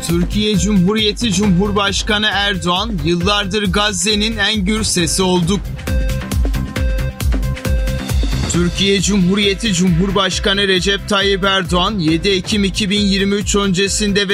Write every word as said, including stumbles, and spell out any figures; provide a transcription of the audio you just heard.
Türkiye Cumhuriyeti Cumhurbaşkanı Erdoğan, yıllardır Gazze'nin en gür sesi olduk. Türkiye Cumhuriyeti Cumhurbaşkanı Recep Tayyip Erdoğan, yedi Ekim iki bin yirmi üç öncesinde ve